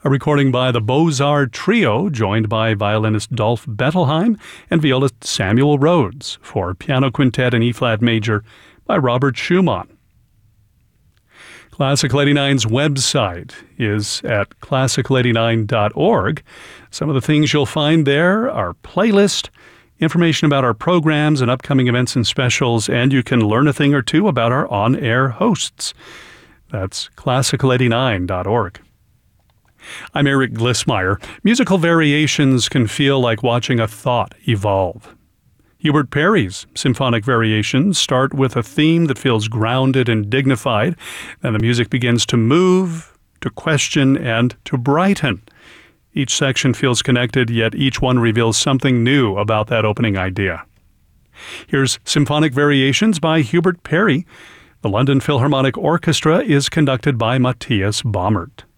A recording by the Beaux-Arts Trio, joined by violinist Dolph Bettelheim and violist Samuel Rhodes, for Piano Quintet in E-flat major by Robert Schumann. Classical 89's website is at classical89.org. Some of the things you'll find there are playlist, information about our programs and upcoming events and specials, and you can learn a thing or two about our on-air hosts. That's classical89.org. I'm Eric Glissmeyer. Musical variations can feel like watching a thought evolve. Hubert Parry's symphonic variations start with a theme that feels grounded and dignified, and the music begins to move, to question, and to brighten. Each section feels connected, yet each one reveals something new about that opening idea. Here's Symphonic Variations by Hubert Parry. The London Philharmonic Orchestra is conducted by Matthias Baumert.